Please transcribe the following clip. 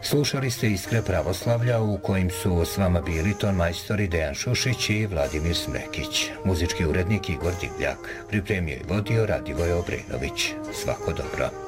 Slušali ste Iskre pravoslavlja u kojim su s vama bili ton majstori Dejan Šušić i Vladimir Smrekić. Muzički urednik Igor Divljak. Pripremio i vodio Radivoj Obrenović. Svako dobro.